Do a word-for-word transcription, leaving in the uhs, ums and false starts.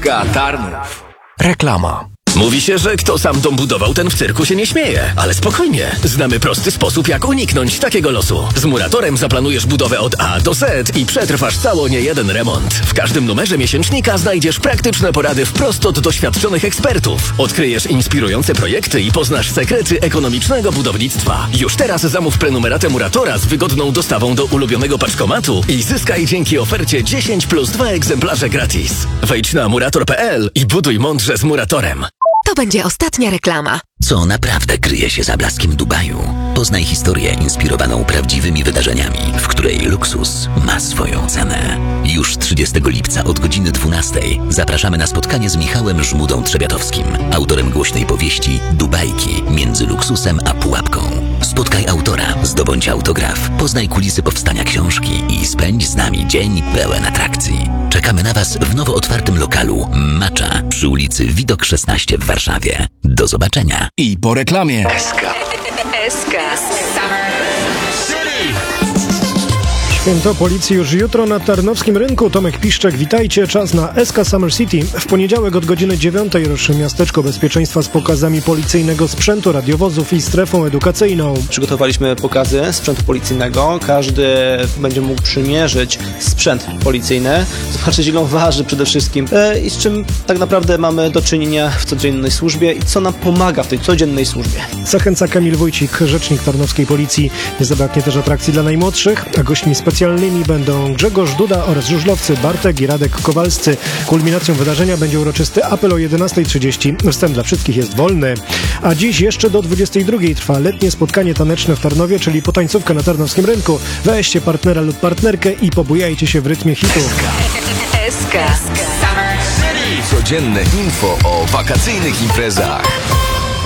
S K Tarnów. Reklama. Mówi się, że kto sam dom budował, ten w cyrku się nie śmieje. Ale spokojnie, znamy prosty sposób, jak uniknąć takiego losu. Z Muratorem zaplanujesz budowę od A do Z i przetrwasz cało niejeden remont. W każdym numerze miesięcznika znajdziesz praktyczne porady wprost od doświadczonych ekspertów. Odkryjesz inspirujące projekty i poznasz sekrety ekonomicznego budownictwa. Już teraz zamów prenumeratę Muratora z wygodną dostawą do ulubionego paczkomatu i zyskaj dzięki ofercie dziesięć plus dwa egzemplarze gratis. Wejdź na murator kropka p l i buduj mądrze z Muratorem. To będzie ostatnia reklama. Co naprawdę kryje się za blaskiem Dubaju? Poznaj historię inspirowaną prawdziwymi wydarzeniami, w której luksus ma swoją cenę. Już trzydziestego lipca od godziny dwunastej zapraszamy na spotkanie z Michałem Żmudą Trzebiatowskim, autorem głośnej powieści Dubajki między luksusem a pułapką. Spotkaj autora, zdobądź autograf, poznaj kulisy powstania książki i spędź z nami dzień pełen atrakcji. Czekamy na Was w nowo otwartym lokalu Macza przy ulicy Widok szesnaście w Warszawie. Do zobaczenia. I po reklamie. S K. S K Święto Policji już jutro na Tarnowskim Rynku. Tomek Piszczek, witajcie. Czas na S K Summer City. W poniedziałek od godziny dziewiątej ruszy miasteczko bezpieczeństwa z pokazami policyjnego sprzętu, radiowozów i strefą edukacyjną. Przygotowaliśmy pokazy sprzętu policyjnego. Każdy będzie mógł przymierzyć sprzęt policyjny, zobaczyć, ile on waży przede wszystkim i z czym tak naprawdę mamy do czynienia w codziennej służbie i co nam pomaga w tej codziennej służbie. Zachęca Kamil Wójcik, rzecznik Tarnowskiej Policji. Nie zabraknie też atrakcji dla najmłodszych, a gośćmi specjalnymi będą Grzegorz Duda oraz żużlowcy Bartek i Radek Kowalscy. Kulminacją wydarzenia będzie uroczysty apel o jedenasta trzydzieści. Wstęp dla wszystkich jest wolny. A dziś jeszcze do dwudziestej drugiej trwa letnie spotkanie taneczne w Tarnowie, czyli potańcówka na Tarnowskim Rynku. Weźcie partnera lub partnerkę i pobujajcie się w rytmie hitu. S K Codzienne info o wakacyjnych imprezach.